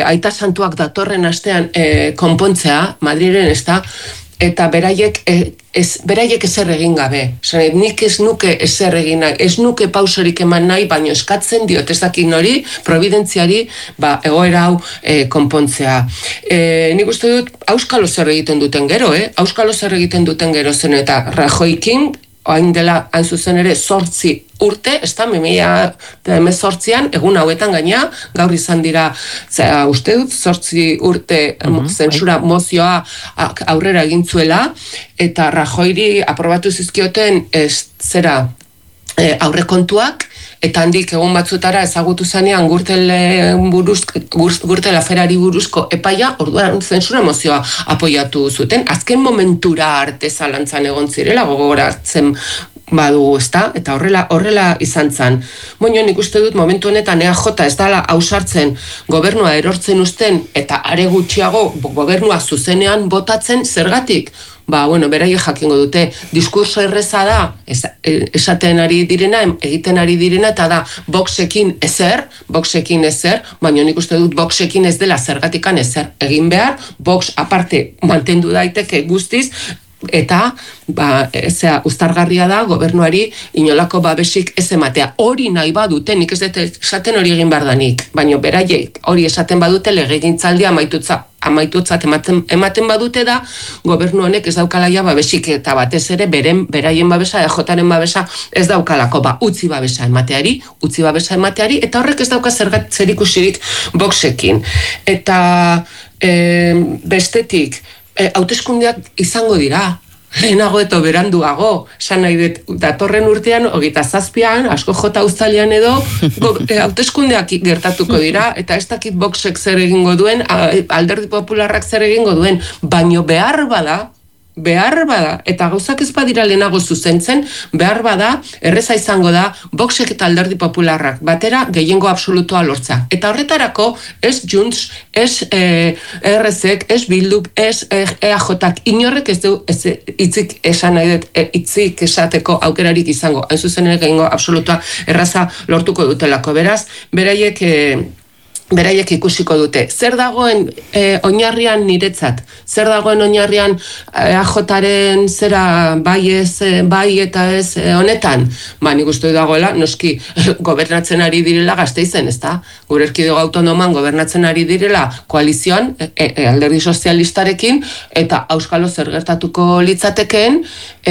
aita santuak datorren astean konpontzea, Madrilen ez da, eta beraiek ezer egin gabe. Nik ez nuke ezer egin nahi, ez nuke pausorik eman nahi, baina eskatzen diot, ez dakit nori, providentziari, egoera hau konpontzea. Nik uste dut, auskalo zer egiten duten gero, auskalo zer egiten duten gero zen, eta Rajoykin, hain dela, hain zuzen ere, 8 urte, ez da, 2018an, egun hauetan gaina, gaur izan dira, uste dut, 8 urte zentsura mozioa aurrera egintzuela, eta Rajoyri aprobatu zizkioten aurrekontuak, eta handik egun batzutara ezagutu zanean Gürtel aferari buruzko epaia, orduan zentsura mozioa apoiatu zuten. Azken momentura arte zalantzan egon zirela, gogoratzen badugu, ezta? Eta horrela izan zen. Baina nik uste dut momentu honetan EAJ ez dala ausartzen gobernua erortzen uzten, eta are gutxiago gobernua zuzenean botatzen zergatik. Beraiek jakingo dute, diskurso erreza da, esaten ari direna, egiten ari direna, eta da, Voxekin ezer, baina nik uste dut Voxekin ez dela zergatikan ezer egin behar, Vox aparte mantendu daiteke guztiz, eta uztargarria da gobernuari inolako babesik ez ematea. Hori nahi badute, nik ez dut esaten hori egin behar danik, baina beraiek hori esaten badute legegintzaldia amaitutzat ematen badute da, gobernu honek ez daukalaia babesik, eta batez ere beraien babesa, EJaren babesa ez daukalako, utzi babesa emateari, eta horrek ez dauka zerikusirik Voxekin. Eta bestetik, hauteskundeak izango dira, lehenago eta beranduago, esan nahi dut, datorren urtean, 27an, asko jota uztailean edo, hauteskundeak gertatuko dira, eta ez dakit Voxek zer egingo duen, Alderdi Popularrak zer egingo duen, baino behar bada, eta gauzak ez badira lehenago zuzentzen, behar bada, erreza izango da, Voxek eta Alderdi Popularrak batera gehiengo absolutoa lortza. Eta horretarako, ez Junts, ez RZek, ez Bilduk, ez EAJak, inorrek ez du hitzik esan nahi dut, hitzik esateko aukerarik izango, hain zuzen ere gehiengo absolutoa erraza lortuko dutelako. Beraz, beraiek ikusiko dute. Zer dagoen oinarrian niretzat? Zer dagoen oinarrian AJaren zera bai eta ez honetan? Nik uste dagoela, noski gobernatzen ari direla Gasteizen, ez da? Gure erkidego autonoman gobernatzen ari direla koalizioan, Alderdi Sozialistarekin, eta auskalo zer gertatuko litzatekeen,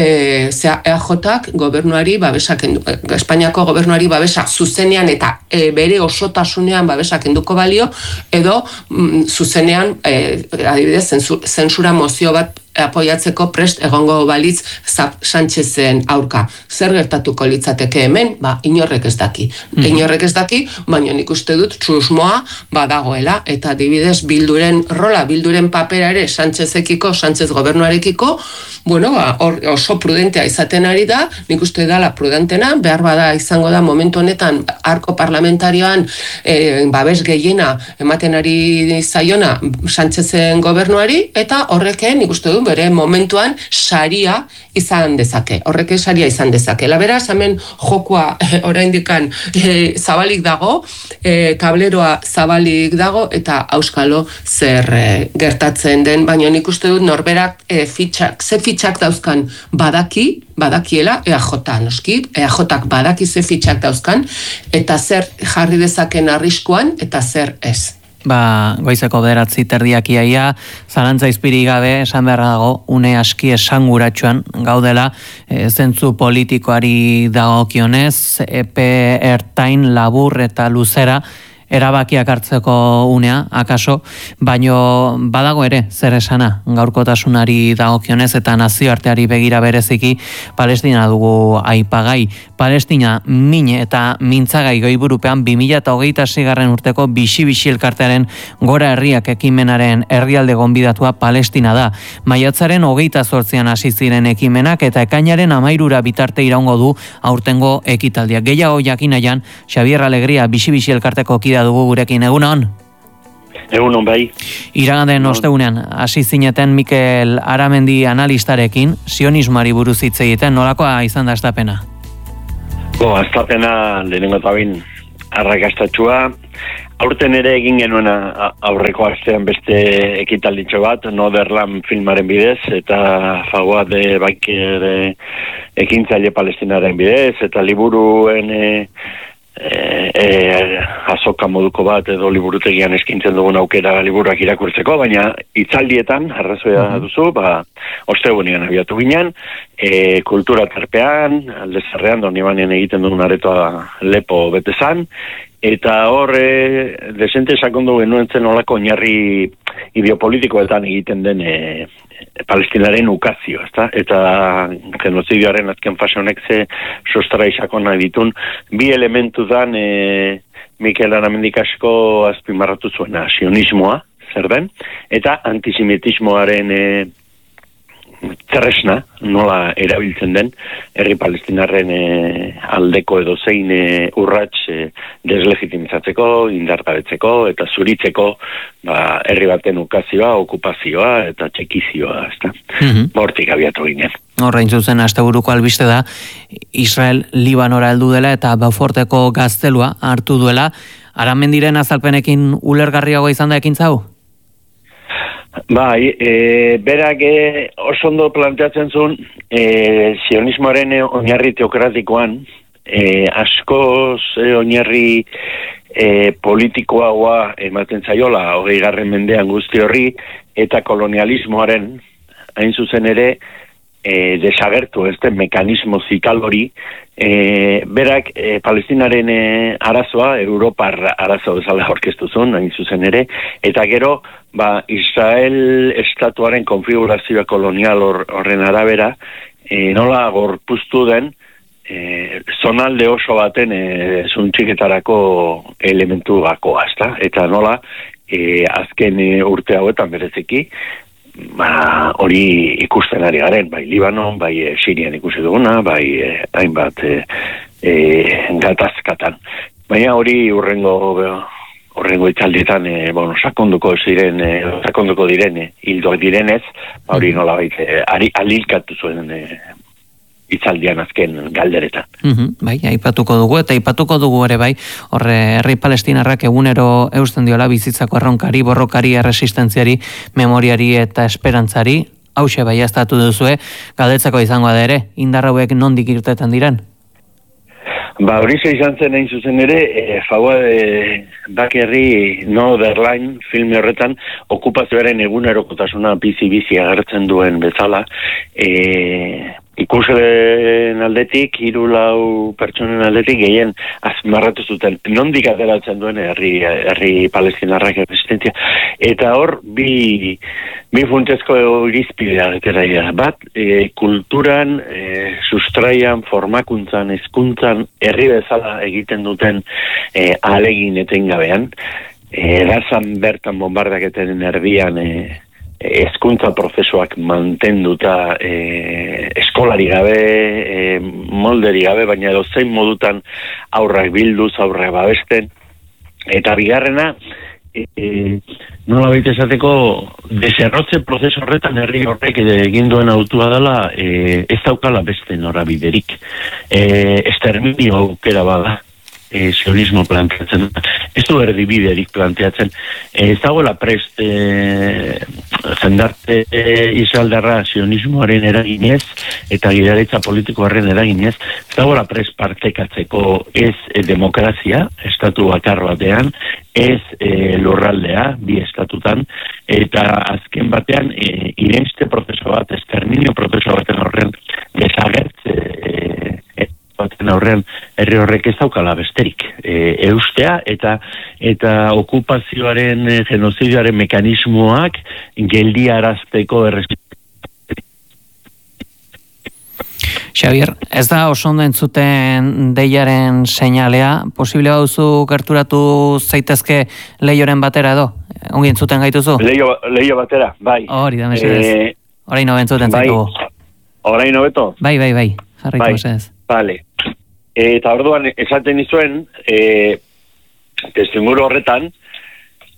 EAJak gobernuari babesak, Espainiako gobernuari babesak zuzenean eta bere osotasunean babesak enduko balio, edo zuzenean, adibidez, zentsura mozio bat apoiatzeko prest egongo balitz Sánchezen aurka. Zer gertatuko litzateke hemen? Inorrek ez daki. Baina nik uste dut susmoa badagoela, eta adibidez Bilduren rola, Bilduren papera ere Sánchezekiko, Sánchez gobernuarekiko, oso prudentea izaten ari da, nik uste dela prudentena, behar bada izango da momentu honetan arko parlamentarioan babes gehiena ematen ari zaiona Sánchezen gobernuari, eta horreken nik uste du bere momentuan saria izan dezake. Beraz, hemen jokua oraindikan zabalik dago, tableroa zabalik dago, eta auskalo zer gertatzen den, baina nik uste dut norberak ze fitxak dauzkan badakiela, EAJ noski, EAJak badaki ze fitxak dauzkan, eta zer jarri dezaken arriskuan, eta zer ez. Goizeko 9:30 iaia, zalantza izpiri gabe, esan beharra dago, une aski esanguratsuan gaudela, zentzu politikoari dagokionez, epe ertain, labur eta luzera, erabakiak hartzeko unea, akaso, baino badago ere, zer esana, gaurkotasunari dagokionez eta nazioarteari begira bereziki, Palestina dugu aipagai. Palestina mine eta mintzagai goiburupean 2026 urteko bixi-bixi elkartearen Gora Herriak ekimenaren herrialde gonbidatua Palestina da. Maiatzaren 28an hasi ziren ekimenak eta ekainaren 13 bitarte iraungo du aurtengo ekitaldia. Gehiago jakinaian, Xabier Alegria bixi-bixi elkarteko kida dugu gurekin. Egunon? Egunon bai. Iragan ostegunean hasi zineten Mikel Aramendi analistarekin, sionismoari buruz hitz egiten, nolakoa izan da estapena? Estapena lehenengo eta bain arrakastatxua, Aurten ere egin genuen aurreko astean beste ekitalditxo bat, Northern filmaren bidez, eta Fawad Bakir ekintzaile palestinaren bidez, eta liburuen azoka moduko bat edo liburutegian eskintzen dugun aukera liburuak irakurtzeko, baina hitzaldietan, arrazoia duzu, ostegunean abiatu ginen, kultura tarpean, alde zarrean, Donibanen egiten dugun aretoa lepo betezan, eta hor desente sakondu genuen zen olako oinarri ideopolitikoetan egiten den palestinaren ukazio, eta genozidioaren azken fase honek ze sostra isakona ditun, bi elementu dan Mikel Aramendik asko azpimarratu zuena, sionismoa, zer den, eta antisemitismoaren tresna, nola erabiltzen den, herri palestinarren aldeko edo zein urrats deslegitimizatzeko, indargabetzeko eta zuritzeko herri baten ukazioa, okupazioa eta txekizioa, ezta? Hortik abiatu ginen. Horrein zuzen, asteburuko albiste da, Israel Libanora heldu dela eta Beauforteko gaztelua hartu duela. Aramendiren azalpenekin ulergarriago izan da ekintza hau? Bai, berak oso ondo planteatzen zuen sionismoaren oinarri teokratikoan askoz oinarri politikoagoa ematen zaiola 20. mendean guzti horri eta kolonialismoaren hain zuzen ere desagertu mekanismo zikal hori berak palestinaren arazoa Europar arazo bezala aurkeztu zuen hain zuzen ere eta gero Israel estatuaren konfigurazioa kolonial horren arabera nola gorpuztu den zonalde oso baten zuntxiketarako elementu gakoa, eta nola azken urte hauetan bereziki hori ikusten ari garen, bai Libanon, bai Sirian ikusi duguna, bai hainbat gatazkatan. Baina hori urrengo itzaldietan sakonduko diren hildoak direnez, hori nolabait alilkatu zuen itzaldian azken galderetan. Bai, aipatuko dugu ere bai, horre herri palestinarrak egunero eusten diola bizitzako erronkari, borrokari, erresistentziari, memoriari eta esperantzari, hause bai aztatu duzue, galdetzeko izango da ere, indar hauek nondik irtetan diren? Hori izan zen hain zuzen ere, Fawad Bakirri Northern filme horretan okupazioaren egunerokotasuna bizi agertzen duen bezala, ikusleen aldetik, 3-4 pertsonen aldetik gehien azmarratu zuten nondik ateratzen duen herri palestinarrak resistentzia. Eta hor, bi funtsezko irizpidea ateraia. Bat, kulturan, sustraian, formakuntzan, hezkuntzan, herri bezala egiten duten ahalegin etengabean. Gazan bertan bombardaketen erdian hezkuntza prozesuak mantenduta eskolari gabe, molderi gabe, baina edozein modutan aurrak bilduz, aurrak babesten. Eta bigarrena, nola baita esateko, deserrotze prozesu horretan herri horrek egin duen autua dela, ez daukala beste norabiderik. Esterminio aukera bada. Sionismo planteatzen. Ez du erdibiderik planteatzen. Ez dagoela prest jendarte israeldarra sionismoaren eraginez eta gidaritza politikoaren eraginez. Ez dagoela prest partekatzeko ez demokrazia, estatu bakar batean, ez lurraldea, bi estatutan, eta azken batean irenste prozeso bat, esterminio prozeso baten horren desagertze baten aurrean herri horrek ez daukala besterik eustea eta okupazioaren genozidioaren mekanismoak geldiarazteko Xavier, ez da oso ondo entzuten deiaren seinalea, posible bauzu gerturatu zaitezke leioren batera edo? Ongi entzuten gaituzu? Leio batera, bai. Hori da mesedez. Orain hobe entzuten zaitugu. Orain hobeto? Bai. Jarriko mesedez. Vale. Eta orduan esaten izuen, testimuru horretan,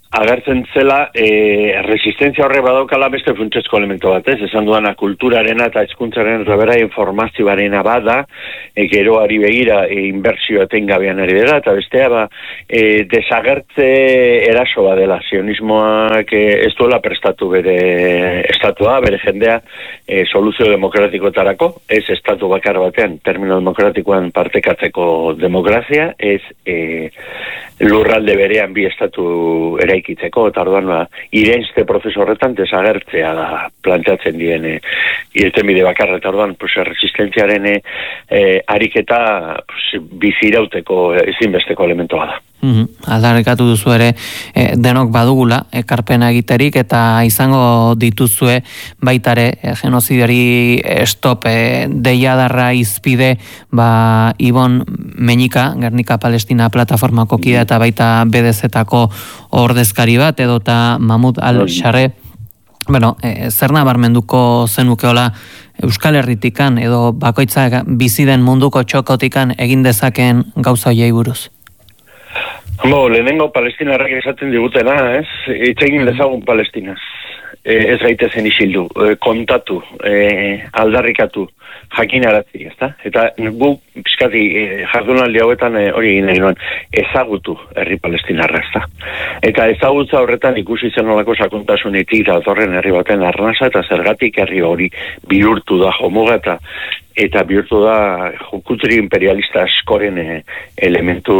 agertzen zela resistenzia horre badaukala beste funtsezko elemento bat, esan duana kulturarena eta hizkuntzaren rebera informazioarena bada, geroari begira inbertsio etengabean ari dela, eta bestea desagertze eraso badela, sionismoak ez duela prestatu bere estatua, bere jendea soluzio demokratikoetarako, ez estatu bakar batean, termino demokratikoan partekatzeko demokrazia, ez lurralde berean bi estatu eraikitzeko, eta orduan irenste prozesu horretan desagertzea da planteatzen dien irtenbide bakarra, eta orduan resistentziaren ariketa bizirauteko ezinbesteko elementoa da. Aldarrikatu duzu ere denok badugula ekarpena egiterik eta izango dituzue baitare genozidiari stop deiadarra izpide Ibon Meñika, Gernika Palestina plataformako kidea eta baita BDZ-tako ordezkari bat edota Mahmoud Al-Sharre. Zer nabarmenduko zenukeola Euskal Herritikan edo bakoitzak bizi den munduko txokotikan egin dezaken gauza hoiei buruz? Lehenengo palestinarrak esaten digutena, hitz egin dezagun Palestinaz. Ez gaitezen isildu, kontatu, aldarrikatu, jakinarazi, ezta? Eta gu, pixkati, jardunaldi hauetan hori egin nahi nuen, ezagutu herri palestinarra, ezta? Eta ezagutza horretan ikusi zen nolako sakontasunetik datorren herri baten arnasa, eta zergatik herri hori bihurtu da jomuga, eta bihurtu da jukutri imperialista askoren elementu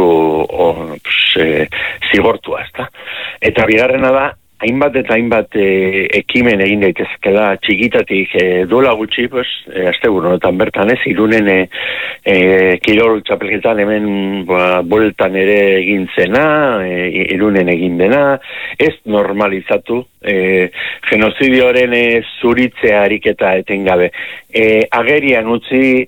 zigortua, ezta? Eta bigarrena da, hainbat eta hainbat ekimen egin daitezkela txikitatik duela gutxi, asteburunetan bertan Irunen kirol txapelketan hemen bueltan ere egin zena, Irunen egin dena, ez normalizatu genozidioaren zuritzea ariketa etengabe. Agerian utzi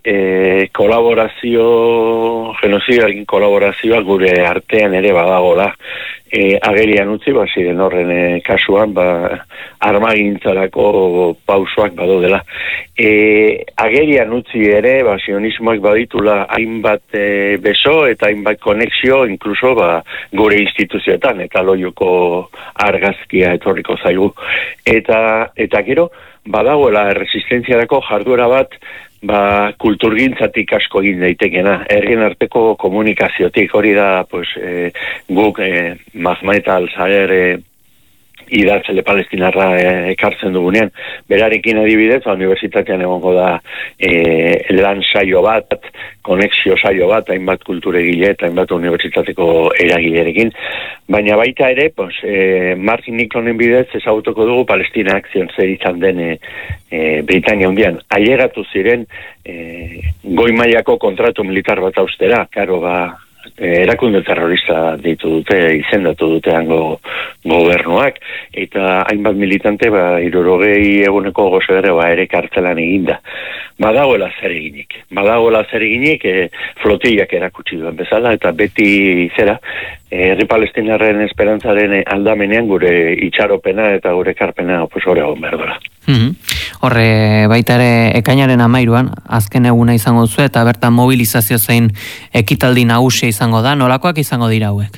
genozidioarekin kolaborazioa gure artean ere badagola. Agerian utzi, ziren horren kasuan, armagintzarako pausoak badodela. Agerian utzi ere, sionismoak baditula hainbat beso eta hainbat konexio, inkluso gure instituzioetan, eta loiuko argazkia etorriko zaigu. Eta gero, badagoela resistentziarako jarduera bat, kulturgintzatik asko egin daitekena, herrien arteko komunikaziotik, hori da, guk Mahmoud Al-Sharre idatzele palestinarra ekartzen dugunean. Berarekin adibidez, unibertsitatean egongo da lan saio bat, konexio saio bat, hainbat kulturegile eta hainbat unibertsitateko eragilerekin. Baina baita ere, Martin Nicklonen bidez ezagutuko dugu Palestina Akzion zer izan den Britania hundian. Ailegatu ziren goi mailako kontratu militar bat austera, karo erakunde terrorista ditu dute, izendatu dute hango gobernuak, eta hainbat militante 60 eguneko gozedere ere kartzelan eginda. Badagoela zer eginik, flotillak erakutsi duen bezala, eta beti herri palestinarren esperantzaren aldamenean gure itxaropena eta gure karpena hori egon behar dola. Horre baita ere ekainaren 13an azken eguna izango duzu eta bertan mobilizazio zein ekitaldi nagusia izango da, nolakoak izango dira hauek?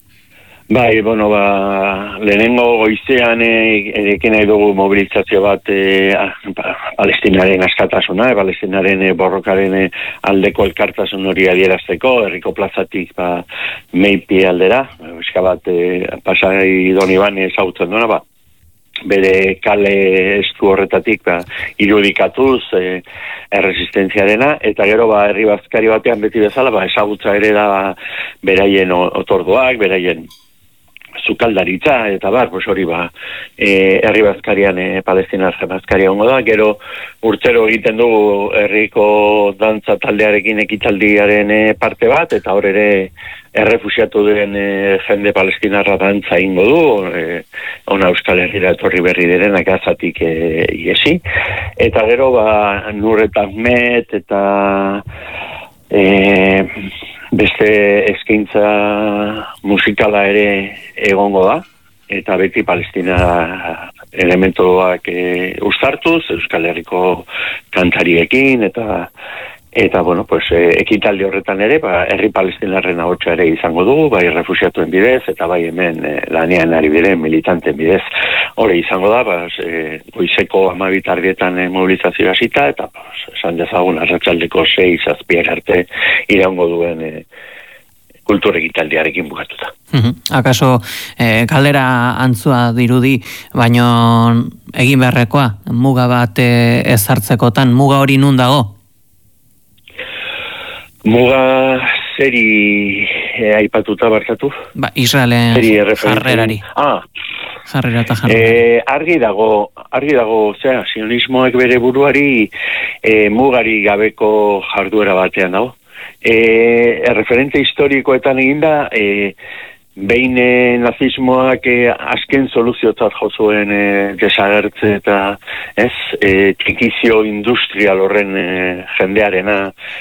Lehenengo goizean erekin nahi dugu mobilizazio bat Palestinaren askatasuna, Palestinaren borrokaren aldeko elkartasun hori adierazteko, herriko plazatik Meipi aldera, Pasai Doniban ezagutzen duena, bere kale estu horretatik irudikatuz erresistentziarena, eta gero herri bazkari batean beti bezala ezagutza ere da beraien otorduak, beraien sukaldaritza, eta hori herri bazkarian palestinar bazkaria ongo da, gero urtero egiten dugu herriko dantza taldearekin ekitaldiaren parte bat, eta hor ere errefusiatu den jende palestinarra dantza ingo du, ona Euskal Herrira etorri berri direnak Gazatik iesi, eta gero Nur eta Ahmed eta beste eskaintza musikala ere egongo da, eta beti Palestina elementuak uztartuz, Euskal Herriko kantariekin, eta Eta, ekitaldi horretan ere, herri palestinarren ahotsa ere izango dugu, bai refusiatuen bidez, eta bai hemen lanean ari diren militanten bidez. Hore izango da, goizeko 12 tardietan mobilizazioa hasita, eta esan dezagun arratsaldeko 6-7 arte iraungo duen kultur ekitaldiarekin bukatuta. Akaso, galdera antzua dirudi, baino egin beharrekoa, muga bat ezartzekotan, muga hori nun dago? Muga zeri aipatuta barkatu? Israelen jarrerari. Jarrera eta jarrera. Argi dago, sionismoak bere buruari mugari gabeko jarduera batean dago. Referente historikoetan eginda, behin nazismoak azken soluziotzat jozuen desagertze eta txikizio industrial horren jendearena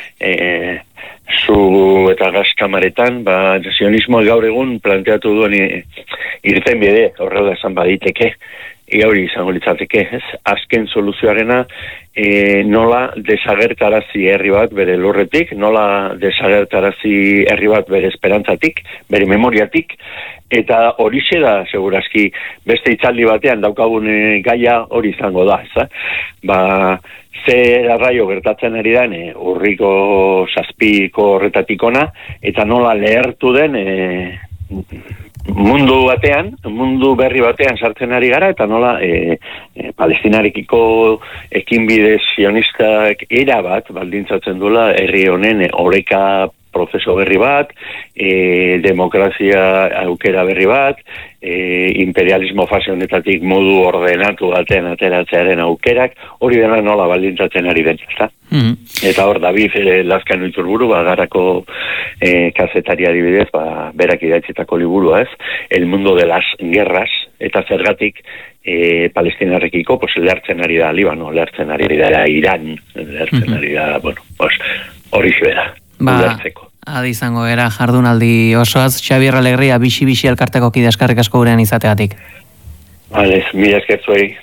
zu eta gazkamaretan, sionismoak gaur egun planteatu duen irten bide, horrela esan baditeke, gauri izango litzateke, azken soluzioarena nola desagertarazi herri bat bere lurretik, nola desagertarazi herri bat bere esperantzatik, bere memoriatik, eta horixe da, segurazki, beste itzaldi batean daukagun gaia hori izango da, ze arraio gertatzen ari den urriko 7ko horretatik ona, eta nola lehertu den mundu berri batean sartzen ari gara, eta nola palestinarekiko ekinbide sionistak erabat baldintzatzen duela herri honen oreka prozeso berri bat, demokrazia aukera berri bat, imperialismo fase honetatik modu ordenatu batean ateratzearen aukerak, hori dena nola baldintzatzen ari den, ezta? Eta hor, David Lazkano Iturburu, garako kazetariari bidez, berak idatzitako liburua, El mundo de las guerras, eta zergatik palestinarekiko, lehertzen ari da Libano, lehertzen ari da Iran, lehertzen ari da, hori zibera. Adi izango era jardunaldi osoaz, Xabier Alegria, bixi elkarteko kide eskarrik asko gurean izategatik. Mila eskertzuei.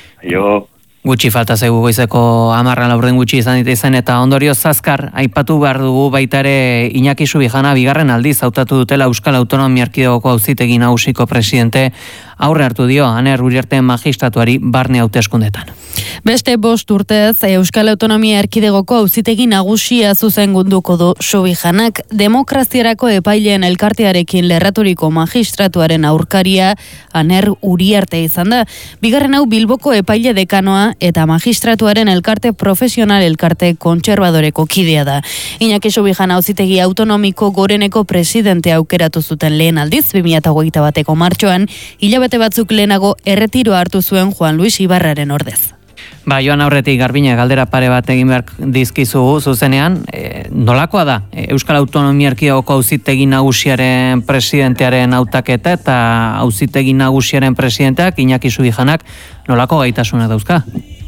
Gutxi falta zaigu goizeko 10 laurden gutxi izan zen, eta ondorio azkar aipatu behar dugu baita ere Iñaki Subijana bigarren aldiz hautatu dutela Euskal Autonomia Erkidegoko Auzitegi Nagusiko presidente, aurre hartu dio Aner Uriarte magistratuari barne hauteskundetan. Beste 5 urtez Euskal Autonomia Erkidegoko Auzitegi Nagusia zuzengunduko du Subijanak, demokraziarako epaileen elkartearekin lerraturiko magistratuaren aurkaria Aner Uriarte izan da. Bigarren hau Bilboko epaile dekanoa eta magistratuaren elkarte profesional elkarte kontserbadoreko kidea da. Iñaki Subijana Auzitegi Autonomiko goreneko presidente aukeratu zuten lehen aldiz 2021ko martxoan, hilabete batzuk lehenago erretiro hartu zuen Juan Luis Ibarraren ordez. Joan aurretik Garbine galdera pare bat egin behar dizkizugu zuzenean, nolakoa da Euskal Autonomia Erkidegoko Auzitegi Nagusiaren presidentearen hautaketa eta Auzitegi Nagusiaren presidenteak Iñaki Subijanak nolako gaitasuna dauzka?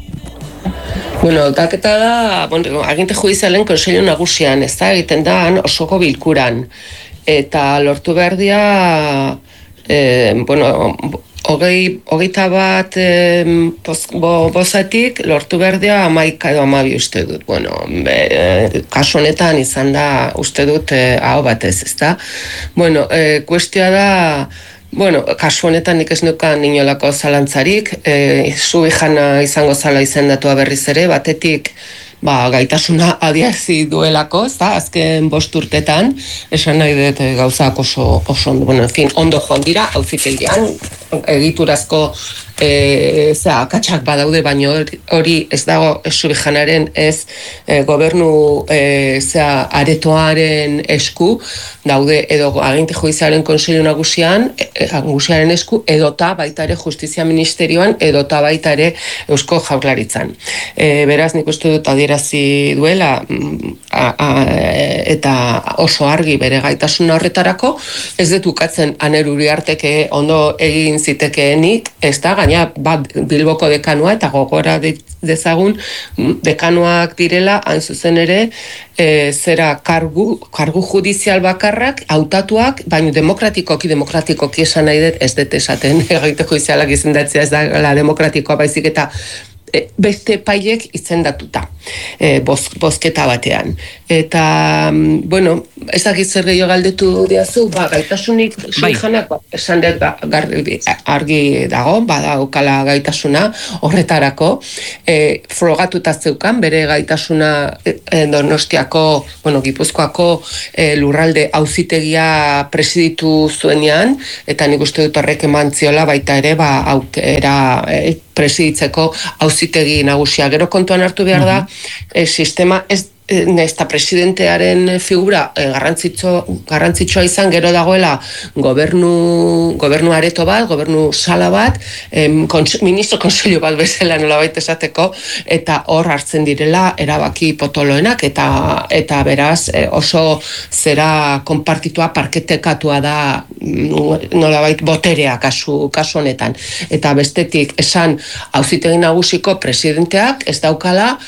Hautaketa da, aginte judizialen Kontseilu Nagusian, ez da egiten da osoko bilkuran, eta lortu behar dia, hogeita bat bozatik lortu berdea 11 edo 12 uste dut. Kasu honetan izan da uste dut hau batez, ezta? Kuestioa da, kasu honetan nik ez nukan inolako zalantzarik, Subijana izango zala izendatua berriz ere, batetik gaitasuna adierazi duelako, azken 5 urtetan, esan nahi dut gauzak oso ondo joan dira, auzitegian, egiturazko akatsak badaude, baino hori ez dago Subijanaren ez gobernu aretoaren esku, daude edo aginte judiziaren Kontseilu Nagusiaren esku, edota baita ere Justizia Ministerioan, edota baita ere Eusko Jaurlaritzan. Beraz, nik uste dut adierazi duela eta oso argi bere gaitasuna horretarako, ez dut ukatzen Aner Uriarteke ondo egin zitekeenik, ez da, gaina Bilboko dekanua, eta gogora dezagun dekanoak direla, hain zuzen ere, zera kargu judizial bakarrak, hautatuak, baina demokratikoki esan nahi dut, ez dut esaten, egite judizialak izendatzea ez da demokratikoa baizik eta beste epaiek izendatuta, bozketa batean. Eta, bueno, ezagit zer gehiago galdetu diazu, gaitasunik Subijanak, esan dut argi dago, badaukala gaitasuna horretarako, frogatuta zeukan, bere gaitasuna Donostiako, Gipuzkoako lurralde auzitegia presiditu zuenean, eta nik uste dut horrek eman ziola baita ere, aukera presiditzeko auzitegi nagusia. Gero kontuan hartu behar da, sistema eta presidentearen figura garrantzitsua izan, gero dagoela gobernu areto bat, gobernu sala bat, ministro konseilio bat bezala nolabait esateko, eta hor hartzen direla erabaki potoloenak, eta beraz oso zera konpartitua, parketekatua da nolabait boterea kasu honetan. Eta bestetik esan auzitegi nagusiko presidenteak ez daukala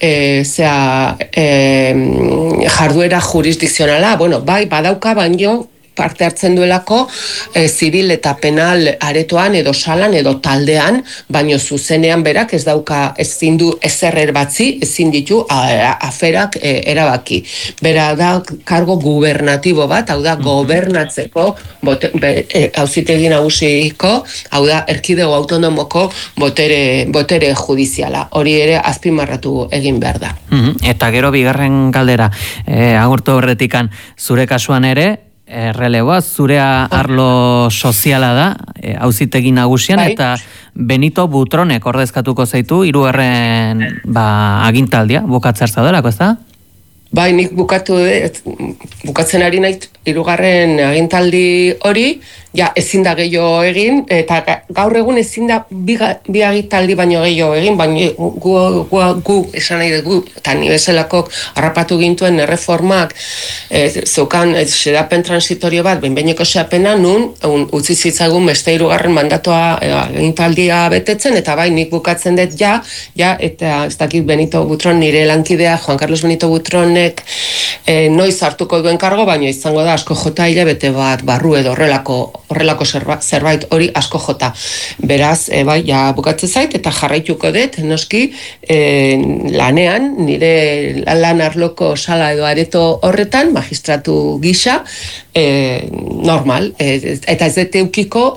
jarduera jurisdikzionala, bai, badauka, baino parte hartzen duelako zibil eta penal aretoan edo salan edo taldean, baino zuzenean berak ez dauka, ezin du ezer erbatzi, ezin ditu aferak erabaki. Bera da kargo gubernatibo bat, hau da gobernatzeko auzitegi nagusiko, hau da erkidego autonomoko botere judiziala. Hori ere azpimarratu egin behar da. Eta gero bigarren galdera, agurtu horretikan, zure kasuan ere, releboa, zurea arlo soziala da, auzitegi nagusian, eta Benito Butronek ordezkatuko zaitu, hirugarren agintaldia, bukatzea zaudelako, ez da? Bai, nik bukatzen ari nahi hirugarren agintaldi hori, ezin da gehiago egin, eta gaur egun ezin da bi agintaldi baino gehiago egin, baina gu esan nahi dugu, eta ni bezalako harrapatu gintuen erreformak, zeukan xedapen transitorio bat, behinbeineko xedapena, nun utzi zitzagun beste hirugarren mandatoa agintaldia betetzen, eta bai, nik bukatzen dut eta ez dakit Benito Butron, nire lankidea, Juan Carlos Benito Butronek, noiz hartuko duen kargo, baina izango da asko jota hilabete bat barru edo horrelako zerbait hori asko jota. Beraz, bukatzen zait, eta jarraituko dut, noski, lanean, nire lan arloko sala edo areto horretan, magistratu gisa, normal, eta ez dute eukiko,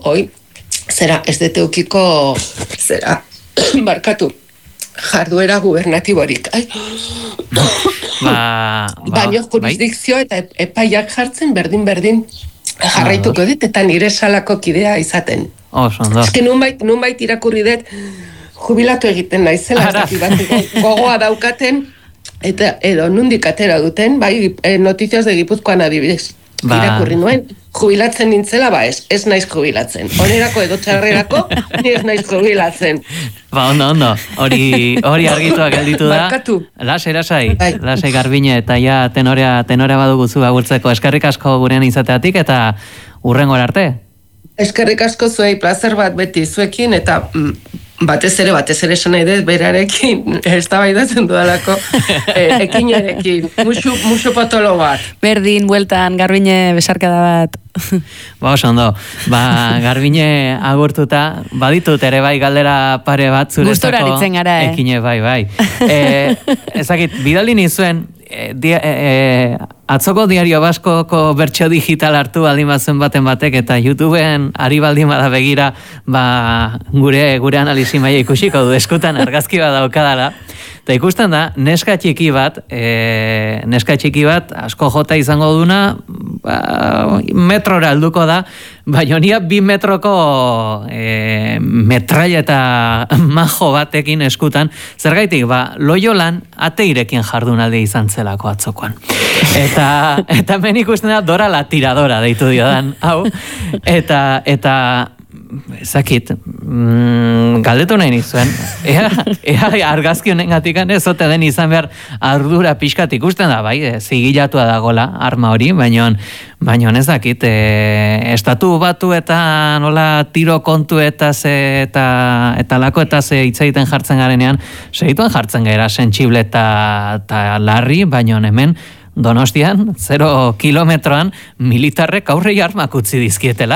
barkatu, jarduera gubernatiborik. Baina jurisdikzio eta epaiak jartzen berdin jarraituko dit, eta nire salako kidea izaten. Eske nunbait irakurri dut jubilatu egiten naizela, gogoa daukaten, eta edo nundik atera duten, bai, Noticias de Gipuzkoan adibidez. Irakurri nuen, jubilatzen nintzela, ez naiz jubilatzen. Onerako edo txarrerako, ni ez naiz jubilatzen. Ondo, hori argituak gelditu da. Barkatu. Lasai Garbine, eta tenorea baduguzu agurtzeko. Eskerrik asko gurean izateatik, eta hurrengora arte. Eskerrik asko zuei, plazer bat beti zuekin, eta batez ere esan nahi dut, berarekin, eztabaidatzen dudalako, ekinarekin, musu potolo bat. Berdin, bueltan, Garbine, besarkada bat. Ondo, Garbine agurtuta, baditut ere bai galdera pare bat zuretzako. Gustora aritzen gara, Ekine, bai. Ezakit, bidali nizuen, atzoko Diario Baskoko bertso digital hartu baldin bazen baten batek, eta YouTubeen ari baldin bada begira, gure analizi maila ikusiko du, eskutan argazki bat daukadala, eta ikusten da, neska txiki bat, asko jota izango duna, metrora alduko da, baina nia 2 metroko metraia eta majo batekin eskutan, zergaitik, Loiolan ateirekin jardunaldi izan zelako atzokoan. Eta hemen ikusten da Dora la tiradora deitu diodan, hau, eta ezakit, galdetu nahi nizuen, ea argazki honen gatikan ez ote den izan behar ardura pixkat ikusten da, bai, zigilatua dagola arma hori, baina ez dakit, estatu batu eta nola tiro kontu eta lako eta hitzaiten jartzen garenean, segituen jartzen gara sentsible eta larri, baina hemen Donostian, 0 kilometroan, militarrek aurrei armak utzi dizkietela.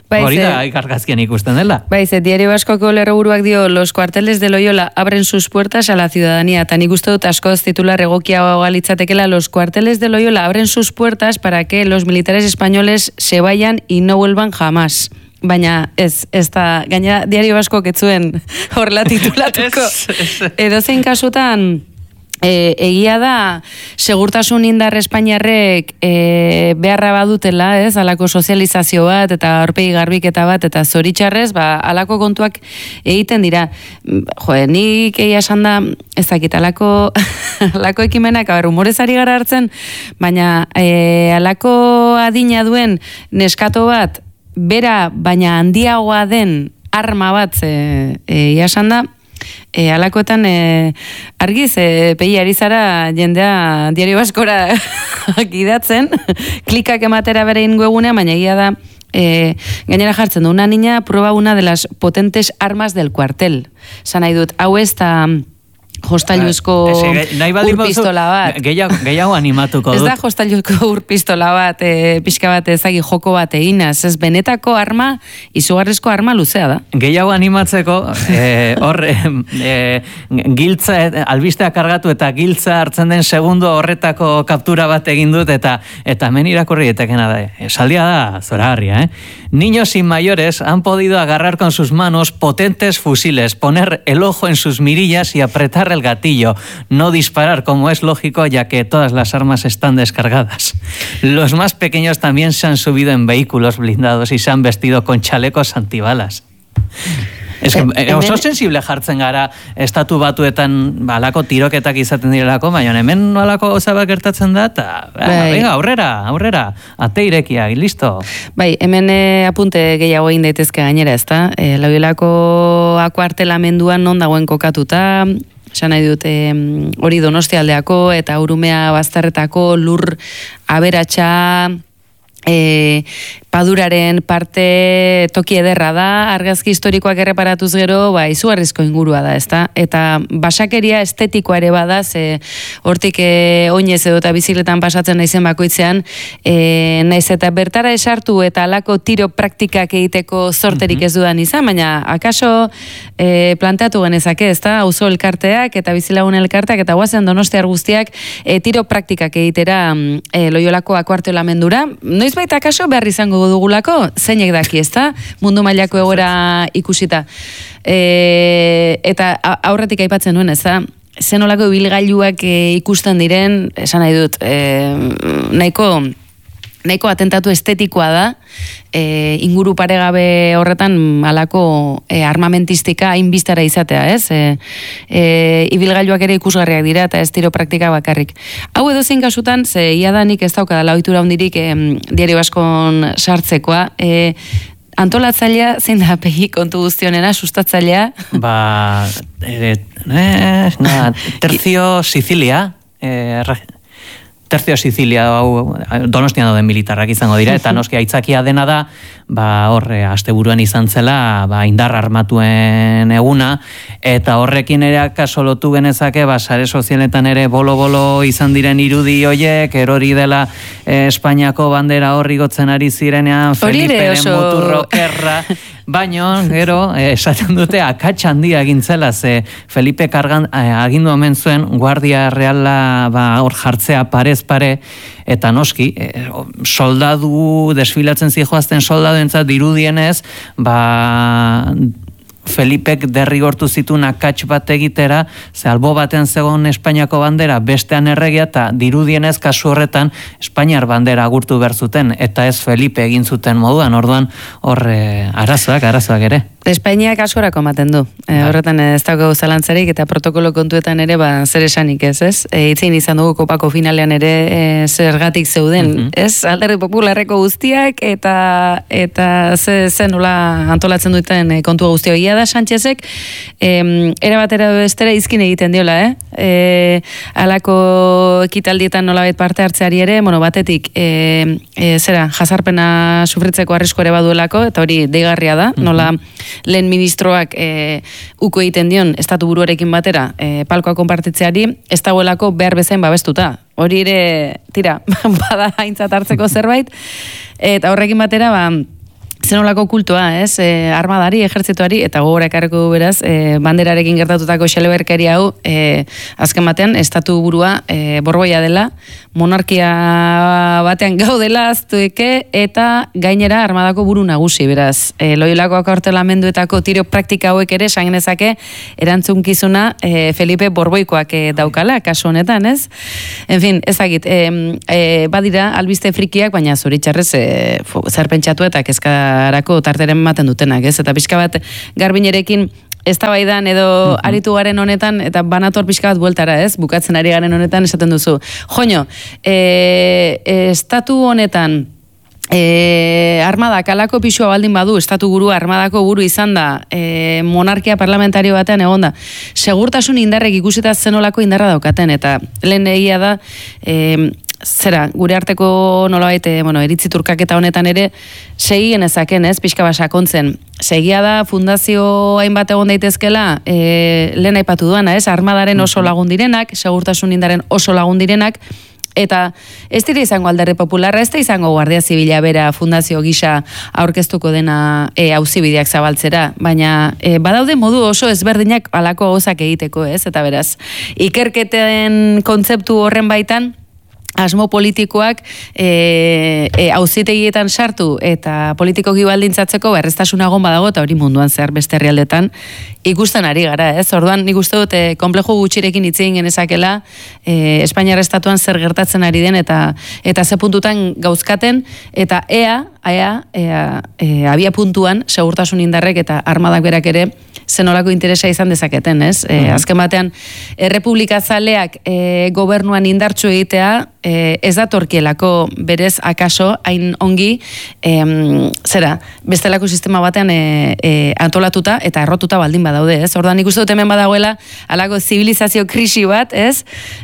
Hori da argazkian ikusten dela. Diario Vascoko lerroburuak dio, los cuarteles de Loyola abren sus puertas a la ciudadanía. Tan ikusten dut askoz titular egokia galitzatekela, los cuarteles de Loyola abren sus puertas para que los militares españoles se vayan y no vuelvan jamás. Baina ez da, gaina Diario Vasco ketzuen horrela titulatuko. Edozein kasutan, egia da, segurtasun indar Espainiarrek beharra badutela, alako sozializazio bat, eta aurpegi garbiketa bat, eta zoritxarrez, alako kontuak egiten dira. Nik egia esan da, ez dakit, alako ekimenak, humorezari gara hartzen, baina alako adina duen neskato bat, bera, baina handiagoa den arma bat, esan da, alakoetan argiz pegi ari zara jendea Diario Baskora gidatzen, klikak ematera bere inguegunea, baina egia da gainera jartzen du, una niña prueba una de las potentes armas del cuartel. Zan nahi dut, hau ez da jostailuzko urpistola bat. Gehiago animatuko dut. Ez da jostailuzko urpistola bat, pixka bat ezagi joko bat eginaz. Ez benetako arma, izugarrizko arma luzea da. Gehiago animatzeko, giltza, albistea kargatu eta giltza hartzen den segundo horretako kaptura bat egin dut, eta hemen irakurri etekena da. Esaldia da, zoragarria, Niños sin mayores han podido agarrar con sus manos potentes fusiles, poner el ojo en sus mirillas y apretar el gatillo, no disparar como es lógico ya que todas las armas están descargadas. Los más pequeños también se han subido en vehículos blindados y se han vestido con chalecos antibalas. Oso sensible jartzen gara estatu batuetan alako tiroketak izaten direlako, baina hemen alako gauza gertatzen da, eta venga, aurrera, ate irekia, listo. Hemen apunte gehiago egin daitezke gainera, ezta? Loiolako akuartelamenduan non dagoen kokatuta, esan nahi dut, hori Donostialdeako eta Urumea Bazterretako lur aberatsa, paduraren parte toki ederra da, argazki historikoak erreparatuz gero, izugarrizko ingurua da, ezta? Eta basakeria estetikoa ere bada, ze hortik oinez edo eta bizikletan pasatzen naizen bakoitzean, naiz eta bertara esartu eta alako tiro praktikak egiteko zorterik ez dudan izan, baina akaso planteatu genezake, ezta? Auzo elkarteak eta bizilagun elkarteak eta guazen Donostiar guztiak tiro praktikak egitera Loiolako akuartelamendura. Noiz baita akaso behar izango dugulako, zeinek daki, ezta? Mundu mailako egoera ikusita. Eta aurretik aipatzen duen, ezta? Zenolako ibilgailuak ikusten diren, esan nahi dut, nahiko atentatu estetikoa da, inguru paregabe horretan alako armamentistika hainbiztara izatea, ez? Ibilgailuak ere ikusgarriak dira eta ez tiro praktika bakarrik. Hau edozein kasutan, ze iadanik ez daukadala ohitura hundirik Diario Baskon sartzekoa, antolatzailea, zein da pegi kontu guztionena, sustatzailea? Tercio Sicilia, Tercio Sicilia, Donostian dauden militarrak izango dira, eta noski aitzakia dena da, asteburuan izan zela, indar armatuen eguna, eta horrekin ere akaso lotu genezake, sare sozialetan ere bolo-bolo izan diren irudi hoiek, erori dela Espainiako bandera horri gotzen ari zirenean, Feliperen muturrokerra, baino, gero, esaten dute akatsa handia egin zela, ze Felipe agindu omen zuen Guardia Reala hor jartzea parez pare, eta noski, soldadu, desfilatzen zijoazten soldaduentzat dirudienez, Felipek derrigortu zituen akats bat egitera, ze albo batean zegoen Espainiako bandera, bestean erregia, eta dirudienez kasu horretan Espainiar bandera agurtu behar zuten, eta ez Felipe egin zuten moduan, orduan hor arazoak ere. Espainiak askorako ematen du. Horretan ez dago zalantzarik eta protokolo kontuetan ere zer esanik ez? Itzein izan dugu kopako finalean ere zergatik zeuden, ez? Alderdi Popularreko guztiak eta zen nola antolatzen duten kontua guztia egia da Sánchezek erabatera bestera izkin egiten diola, alako ekitaldietan nolabait parte hartzeari ere, batetik jazarpena sufritzeko arrisko ere baduelako, eta hori deigarria da, nola lehen ministroak uko egiten dion estatu buruarekin batera palkoa konpartitzeari, ez dagoelako behar bezain babestuta. Hori ere, bada aintzat hartzeko zerbait, eta horrekin batera, zenolako kultua, ez? Armadari, ejertzituari, eta gogora ekarriko beraz, banderarekin gertatutako xeleberkeria hau, azken batean, estatu burua borboia dela, monarkia batean gaudela aztueke, eta gainera armadako buru nagusi, beraz. Loiolako akortelamenduetako tiro praktika hauek ere, sangenezake, erantzunkizuna Felipe Borboikoak daukala, kasu honetan, ez? En fin, ezagit, badira, albiste frikiak, baina zoritxarrez zer pentsatu eta kezkarako tarteren ematen dutenak, ez? Eta pixka bat Garbiñerekin eztabaidan edo aritu garen honetan, eta banator pixka bat bueltara, ez? Bukatzen ari garen honetan esaten duzu. Joño, estatu honetan armadak alako pisua baldin badu, estatu guru armadako buru izan da, monarkia parlamentario batean egonda, segurtasun indarrek ikusita zenolako indarra daukaten, eta lehen egia da, gure arteko nolabait, eritzi turkaketa honetan ere, segien ezaken, ez, pixka basakontzen. Segia da, fundazio hainbat egon daitezkela, lehen aipatu duana, ez, armadaren oso lagun direnak, segurtasun indaren oso lagun direnak, eta ez dira izango Alderdi Popularra, ez da izango Guardia Zibila bera fundazio gisa aurkeztuko dena auzibideak zabaltzera, baina badaude modu oso ezberdinak alako gauzak egiteko, ez, eta beraz, ikerketen kontzeptu horren baitan, asmo politikoak auzitegietan sartu eta politikoki baldintzatzeko erreztasunagon badago eta hori munduan zehar beste herrialdetan ikusten ari gara, ez? Orduan nik uste dut konplejo gutxirekin hitz egin genezakela Espainiar estatuan zer gertatzen ari den eta ze puntutan gauzkaten eta ea abia puntuan segurtasun indarrek eta armadak berak ere zenolako interesa izan dezaketen, ez? Azken batean, Errepublika zaleak gobernuan indartsu egitea, ez datorkielako berez akaso, hain ongi, bestelako sistema batean antolatuta eta errotuta baldin badaude, ez? Orduan nik uste dut hemen badagoela, alako zibilizazio krisi bat, ez?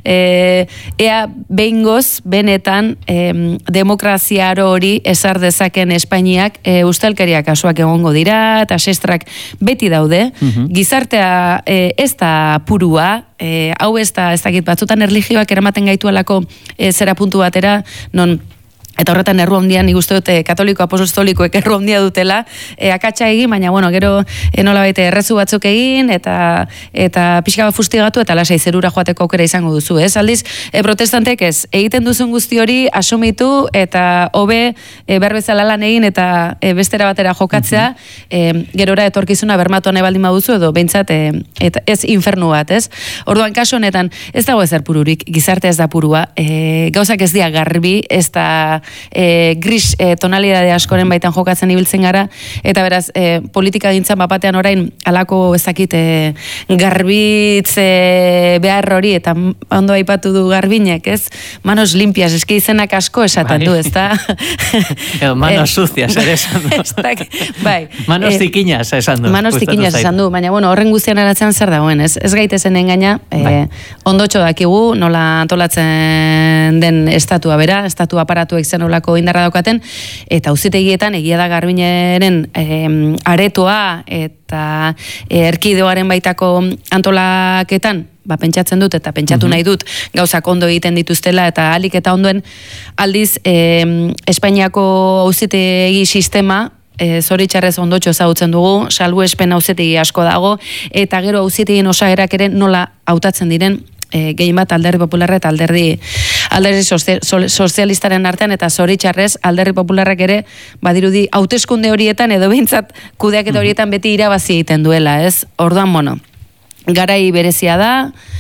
Ea behingoz, benetan, demokraziaro hori esar dezaken Espainiak, ustelkeria kasuak egongo dira, eta sestrak beti daude, gizartea ez da purua, hau ez dakit batzutan erlijioak eramaten gaituelako zera puntu batera, non eta horretan erru handian nik uste dut katoliko apostolikoek erru handia dutela akatsa egin, baina bueno, gero nolabait errezu batzuk egin eta pixka bat fustigatu eta lasai zerura joateko aukera izango duzu, ez? Aldiz, protestantek ez, egiten duzun guzti hori asumitu eta hobe berbezala lan egin eta bestera batera jokatzea, gerora etorkizuna bermatu nahi baldin baduzu edo behintzat ez infernu bat, ez? Orduan kasu honetan, ez dago ezer pururik, gizarte ez da purua, gauzak ez dira garbi, ez da gris tonalidade askoren baitan jokatzen ibiltzen gara, eta beraz politika gintzan bapatean orain alako ezakit garbitz behar hori, eta ondo aipatu du Garbiñek, ez? Manos limpias, eski izenak asko esaten du, ez da? Manos sucias, ere esan du. Bai. Manos zikinas esan du. Manos zikinas esan du, baina bueno, horren guztian eratzean zer dagoen, ez? Ez gaitezen engaina, ondotxo dakigu, nola antolatzen den estatua bera, estatua aparatuek zenolako indarra daukaten, eta auzitegietan egia da Garbiñeren aretoa eta erkideoaren baitako antolaketan, pentsatzen dut eta pentsatu nahi dut gauzak ondo egiten dituztela eta alik eta ondoen aldiz Espainiako auzitegi sistema zoritxarrez ondotxo ezagutzen dugu, salbuespen auzitegi asko dago, eta gero auzitegien osagerak ere nola hautatzen diren gehien bat Alderdi Popularra eta alderdi sozialistaren artean, eta zoritxarrez Alderdi Popularrak ere badirudi hauteskunde horietan edo behintzat kudeaketa horietan beti irabazi egiten duela, ez? Orduan, bueno, garai berezia da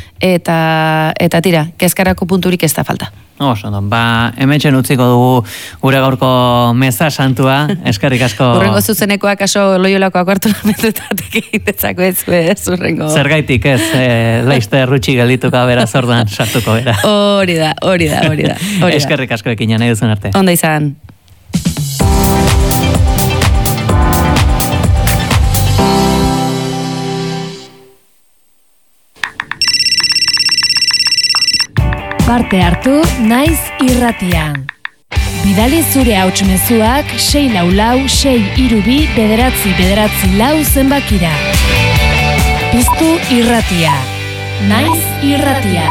eta tira, kezkarako punturik ez da falta. Oso, hemetxen utziko dugu gure gaurko meza santua, eskerrik asko. Urrengo zuzenekoak aso Loiolakoak hartulamentuetatik egitetzako ez urrengo. Zergaitik ez, laizte rutxi geldituka beraz orduan sartuko bera. Hori da. Eskerrik asko ekin nahi duzun arte. Onda izan. Parte hartu naiz irratian. Bidali zure hautsmezuak 644-632-944 zenbakira. Piztu irratia. Naiz irratia.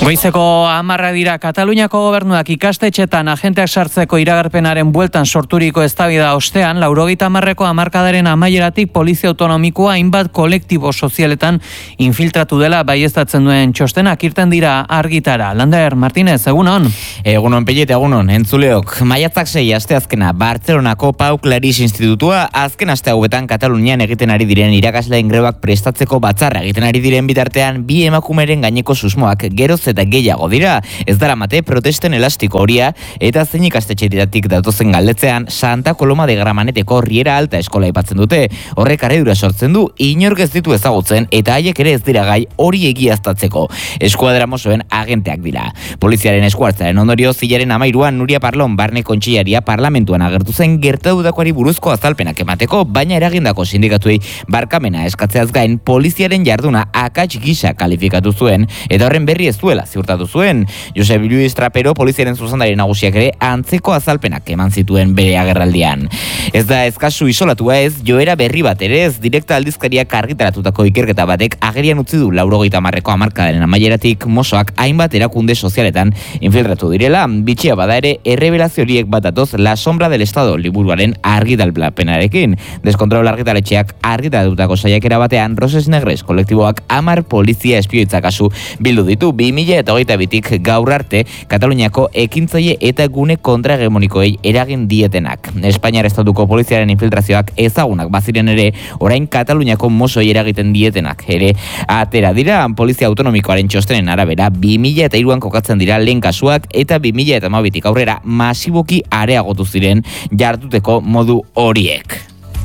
Goizeko 10 dira. Kataluniako gobernuak ikastetxetan agenteak sartzeko iragarpenaren bueltan sorturiko eztabaida ostean, 80ko hamarkadaren amaieratik polizia autonomikoa hainbat kolektibo sozialetan infiltratu dela baieztatzen duen txostenak irten dira argitara. Lander Martínez, egunon? Egunon Pellet, egunon, entzuleok. Maiatzak 6 asteazkena Bartzelonako Pau Claris Institutua azken aste hauetan Katalunian egiten ari diren irakasleen grebak prestatzeko batzarra egiten ari diren bitartean bi emakumeren gaineko susmoak geroz eta gehiago dira. Ez daramate protesten elastiko horia eta zein ikastetxeetatik datozen galdetzean Santa Coloma de Gramaneteko Riera Alta eskola aipatzen dute. Horrek harridura sortzen du, inork ez ditu ezagutzen eta haiek ere ez dira gai hori egiaztatzeko. Eskuadra mosoen agenteak dira. Poliziaren eskuartzaren ondorio zilaren 13an Nuria Parlon barne kontsillaria parlamentuan agertu zen gertatutakoari buruzko azalpenak emateko, baina eragindako sindikatuei barkamena eskatzeaz gain poliziaren jarduna akats gisa kalifikatu zuen eta horren berri ez duela ziurtatu zuen. Josep Luis Trapero poliziaren zuzendari nagusiak ere antzeko azalpenak eman zituen bere agerraldian. Ez da eskasu isolatua ez, joera berri bat ere ez, Direkta aldizkariak argitaratutako ikerketa batek agerian utzi du 80ko hamarkadaren amaieratik mosoak hainbat erakunde sozialetan infiltratu direla. Bitxia bada ere, errebelazio horiek bat datoz La Sombra del Estado liburuaren argitalpenarekin. Deskontrol argitaletxeak argitaratutako saiakera batean Roses Negres kolektiboak 10 polizia espioitza kasu bildu ditu 2022tik gaur arte Kataluniako ekintzaile eta gune kontrahegemonikoei eragin dietenak. Espainiar estatuko poliziaren infiltrazioak ezagunak baziren ere, orain Kataluniako mosoi eragiten dietenak ere atera dira. Polizia autonomikoaren txostenen arabera 2003an kokatzen dira lehen kasuak eta 2012tik aurrera masiboki areagotu ziren jarduteko modu horiek.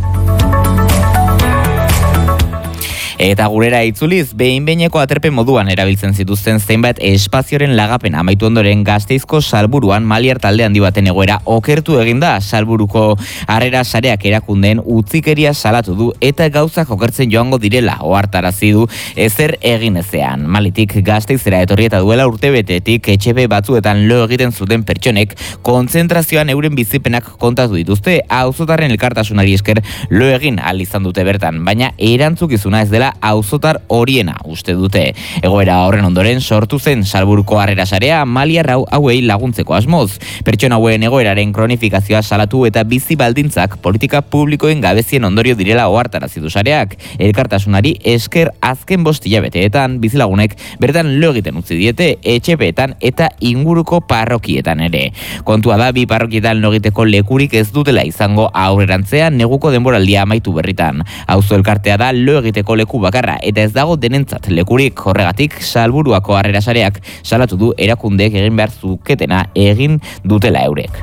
Eta gurera itzuliz, behin-behineko aterpe moduan erabiltzen zituzten zenbait espazioren lagapen amaitu ondoren Gasteizko Salburuan maliar talde handi baten egoera okertu eginda. Salburuko harrera sareak erakundeen utzikeria salatu du eta gauzak okertzen joango direla ohartarazi du ezer egin ezean. Malitik Gasteizera etorri eta duela urtebetetik etxebe batzuetan lo egiten zuten pertsonek kontzentrazioan euren bizipenak kontatu dituzte. Auzotarren elkartasunari esker lo egin ahal izan dute bertan, baina erantzukizuna ez dela auzotar horiena uste dute. Egoera horren ondoren sortu zen Salburuko harrera sarea maliar hauei laguntzeko asmoz. Pertsona hauen egoeraren kronifikazioa salatu eta bizi baldintzak politika publikoen gabezien ondorio direla ohartarazi du sareak. Elkartasunari esker azken 5 hilabeteetan bizilagunek bertan lo egiten utzi diete etxepeetan eta inguruko parrokietan ere. Kontua da bi parrokietan lo egiteko lekurik ez dutela izango aurrerantzean neguko denboraldia amaitu berritan. Auzo elkartea da lo egiteko leku bakarra eta ez dago denentzat lekurik. Horregatik Salburuako harrera sareak salatu du erakundeek egin behar zuketena egin dutela eurek.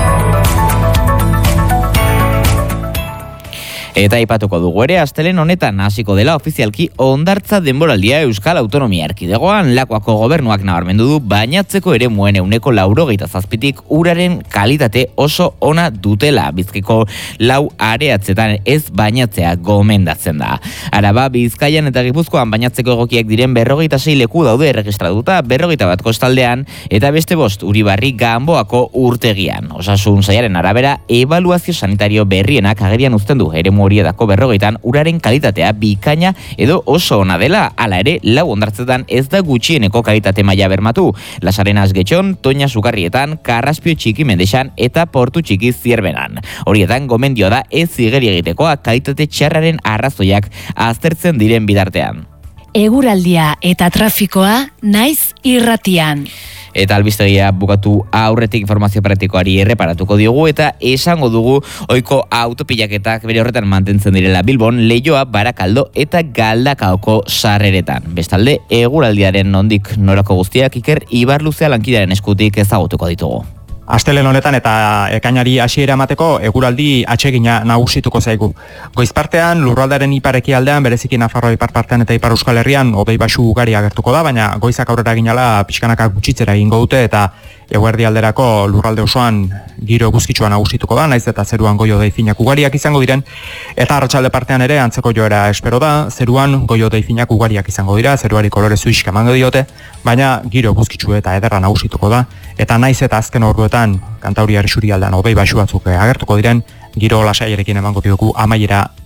Eta aipatuko dugu ere, astelehen honetan hasiko dela ofizialki hondartza denboraldia Euskal Autonomia Erkidegoan. Lakuako gobernuak nabarmendu du bainatzeko eremuen 97tik uraren kalitate oso ona dutela. Bizkaiko 4 areatzetan ez bainatzea gomendatzen da. Araba, Bizkaian eta Gipuzkoan bainatzeko egokiak diren 46 leku daude erregistratuta, 41 kostaldean eta beste 5 Uribarri Ganboako urtegian. Osasun sailaren arabera, ebaluazio sanitario berrienak agerian uzten du eremu horietako 40 uraren kalitatea bikaina edo oso ona dela. Hala ere, 4 hondartzetan ez da gutxieneko kalitate maila bermatu. Lasarenas Getxon, Toña Sukarrietan, Karraspio Txiki Mendexan eta Portu Txiki Zierbenan. Horietan gomendioa da ez zigeri egitekoa kalitate txarraren arrazoiak aztertzen diren bitartean. Eguraldia eta trafikoa naiz irratian. Eta albistegia bukatu aurretik informazio praktikoari erreparatuko diogu eta esango dugu ohiko autopilaketak bere horretan mantentzen direla Bilbon, Leioa, Barakaldo eta Galdakaoko sarreretan. Bestalde, eguraldiaren nondik norako guztiak Iker Ibarluzea lankidaren eskutik ezagutuko ditugu. Astelehen honetan eta ekainari hasiera emateko eguraldi atsegina nagusituko zaigu. Goizpartean lurraldearen iparekialdean bereziki Nafarroa iparpartean eta Ipar Euskal Herrian hodei baxu ugari agertuko da, baina goizak aurrera ginala pixkanaka gutxitzera egingo dute eta eguerdi alderako lurralde osoan giro eguzkitsua nagusituko da, naiz eta zeruan goi hodei finak ugariak izango diren, eta arratsalde partean ere antzeko joera espero da, zeruan goi hodei finak ugariak izango dira, zeruari kolore zuixka emango diote, baina giro eguzkitsu eta ederra nagusituko da, eta naiz eta azken orduetan Kantauriar isurialdean hodei baxu batzuk agertuko diren, giro lasaiarekin emango diogu amaiera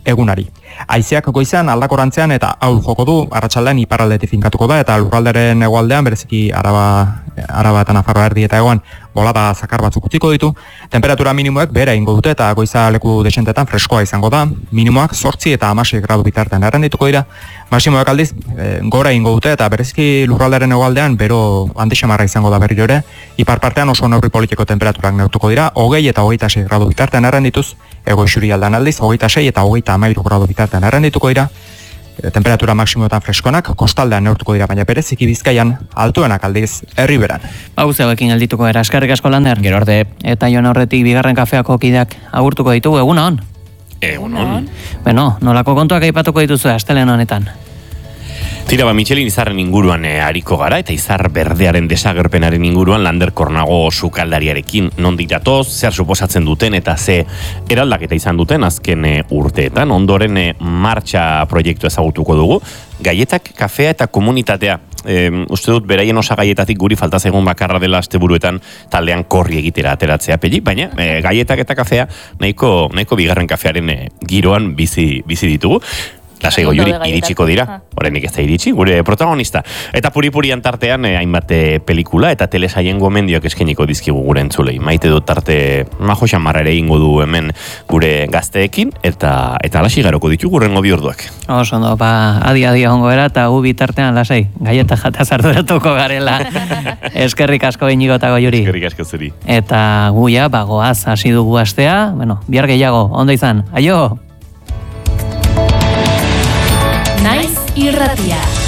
egunari. Haizeak goizan aldakorantzean eta ahul joko du, arratsaldean iparraldetik finkatuko da, eta lurralderen hegoaldean, bereziki Araba eta Nafarroa erdi eta egoan, bolada zakar batzuk utziko ditu. Temperatura minimoek behera ingo dute eta goiza leku desentetan freskoa izango da. Minimoak 8 eta 16 gradu bitartean errendituko dira. Maximoek aldiz gora ingo dute eta bereziki lurralderen hegoaldean bero handixamarra izango da berriro ere. Ipar partean oso neurri politiko temperaturak neurtuko dira, 20 eta 26 gradu bitartean errendituz, ego isurialdean aldiz, 26 eta 13 gradu bitartean errendituko dira. Temperatura maksimoetan freskonak, kostaldean neurtuko dira, baina bereziki Bizkaian altuenak aldiz herriberan. Hauzeekin geldituko era, eskerrik asko Lander. Gero arte. Eta joan horretik bigarren kafeako kideak agurtuko ditugu, egun hon? Egun hon. Beno, nolako kontuak aipatuko dituzu astelen honetan? Tira, Michelin izarren inguruan ariko gara, eta izar berdearen desagerpenaren inguruan Lander Kornago sukaldariarekin nondik datoz, zer suposatzen duten eta ze eraldaketa izan duten azken urteetan. Ondoren martxa proiektu ezagutuko dugu, gaietak, kafea eta komunitatea. Uste dut beraien osagaietatik guri falta zaigun bakarra dela asteburuetan taldean korri egitera ateratzea peli, baina gaietak eta kafea nahiko bigarren kafearen giroan bizi ditugu. Lasai Goiuri iritsiko dira, oraindik ez da iritsi, gure protagonista. Eta puri-purian tartean hainbat pelikula eta telesaien gomendioak eskainiko dizkigu gure entzulei. Maite dut tarte Majo Xamarra ere ingo du hemen gure gazteekin eta alaxi garoko ditu gurrengo bi orduak. Oso ondo, adi hongo era eta gu bitartean lasai, gaieta jata zarduratuko garela. Eskerrik asko Inigo eta Goiuri. Eskerrik asko zuri. Eta guia, goaz hasi dugu astea, bihar gehiago, ondo izan, aio! Naiz irratia.